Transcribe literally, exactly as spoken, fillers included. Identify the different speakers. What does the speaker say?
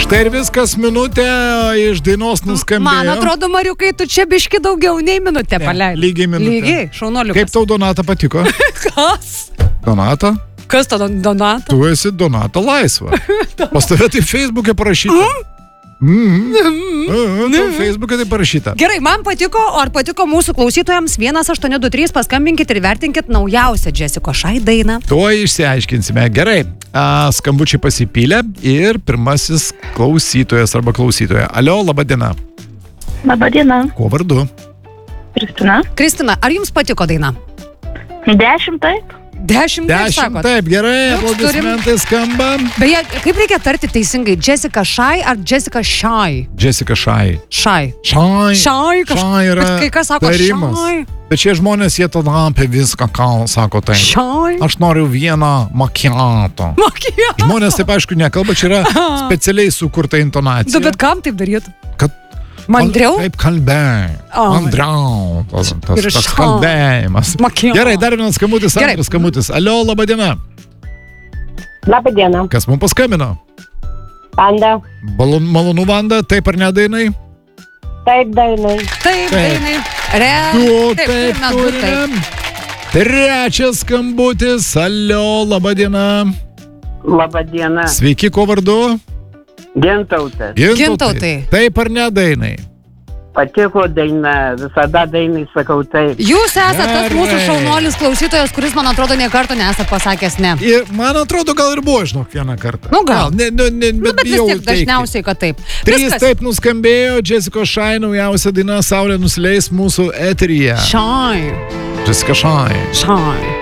Speaker 1: Štai ir viskas, minutė iš dainos nuskambėjo.
Speaker 2: Man atrodo, Mariukai, tu čia biški daugiau nei minutę paleidai.
Speaker 1: Lygiai minutę.
Speaker 2: Lygiai, šaunuoliukas.
Speaker 1: Kaip tau Donata patiko?
Speaker 2: Kas?
Speaker 1: Donata?
Speaker 2: Kas tau Donata?
Speaker 1: Tu esi Donata laisva. Pas tave tai Facebook'e parašyta. Mm. Tau Facebook'e tai parašyta.
Speaker 2: Gerai, man patiko, o ar patiko mūsų klausytojams? vienas aštuoni du trys, paskambinkit ir vertinkit naujausią Jessica Shy dainą.
Speaker 1: Tuoj išsiaiškinsime. Gerai, a, skambučiai pasipylė ir pirmasis klausytojas arba klausytoja. Alio, laba diena.
Speaker 3: Labą dieną.
Speaker 1: Kuo vardu?
Speaker 3: Kristina.
Speaker 2: Kristina, ar jums patiko daina?
Speaker 3: Dešimt taip.
Speaker 2: Dešimt, taip
Speaker 1: Dešimt,
Speaker 2: sakot.
Speaker 1: taip, gerai,
Speaker 2: Toks
Speaker 1: aplodismentai skamba.
Speaker 2: Beje, kaip reikia tarti teisingai? Jessica Shy ar Jessica Shy?
Speaker 1: Jessica Shy.
Speaker 2: Shy.
Speaker 1: Shy.
Speaker 2: Shy, kaž...
Speaker 1: Shy yra
Speaker 2: Bet kai kas sako
Speaker 1: tarimas.
Speaker 2: Shy.
Speaker 1: Bet šie žmonės, jie tada apie viską ką sako tai.
Speaker 2: Shy.
Speaker 1: Aš noriu vieną macchiato.
Speaker 2: Macchiato.
Speaker 1: Žmonės taip aišku nekalba, čia yra specialiai sukurta intonacija.
Speaker 2: Du, bet kam taip darytų?
Speaker 1: Kad
Speaker 2: Mandriau?
Speaker 1: Taip kalbėjai.
Speaker 2: O.
Speaker 1: Mandriau. Tas, tas,
Speaker 2: Ir
Speaker 1: tas
Speaker 2: šau.
Speaker 1: kalbėjimas.
Speaker 2: Macchiato.
Speaker 1: Gerai, dar vienas skambutis,
Speaker 2: Gerai.
Speaker 1: antras skambutis. Alio, laba diena.
Speaker 3: Labą dieną.
Speaker 1: Kas mums paskambino?
Speaker 3: Panda.
Speaker 1: Malon, malonu, Vanda, taip ar ne dainai?
Speaker 3: Taip, dainai.
Speaker 2: Taip,
Speaker 1: Taip.
Speaker 2: dainai. Re.
Speaker 1: Tu,
Speaker 2: Taip,
Speaker 1: taip,
Speaker 2: turime du, taip.
Speaker 1: turime. Trečias skambutis. Alio, laba diena.
Speaker 4: Labą dieną.
Speaker 1: Sveiki, kuo vardu?
Speaker 4: Gintautas.
Speaker 2: Gintautai.
Speaker 1: Taip ar ne dainai?
Speaker 4: Patiko daina, visada dainai sakau taip.
Speaker 2: Jūs esate tas
Speaker 1: Gerai.
Speaker 2: mūsų šaunuolis klausytojas, kuris, man atrodo, nie karto nesat pasakęs ne.
Speaker 1: Ir man atrodo, gal ir buvo, žinok, vieną kartą.
Speaker 2: Nu, gal.
Speaker 1: Ne, ne, ne,
Speaker 2: Nu, bet vis
Speaker 1: bijau
Speaker 2: tiek
Speaker 1: teigti.
Speaker 2: dažniausiai, kad taip.
Speaker 1: Trys
Speaker 2: Viskas.
Speaker 1: taip nuskambėjo, Jessica Shy naujausia daina Saulė nusileis mūsų eteryje.
Speaker 2: Shy.
Speaker 1: Jessica Shy.
Speaker 2: Shy.